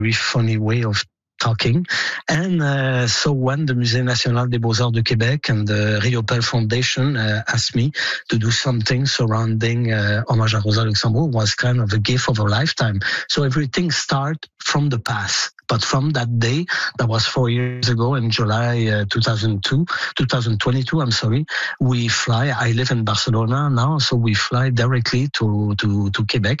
very funny way of talking. And so when the Musée National des Beaux-Arts de Québec and the Riopelle Foundation asked me to do something surrounding Hommage à Rosa Luxembourg, was kind of a gift of a lifetime. So everything started from the past. But from that day, that was 4 years ago in July 2022, we fly. I live in Barcelona now, so we fly directly to Quebec.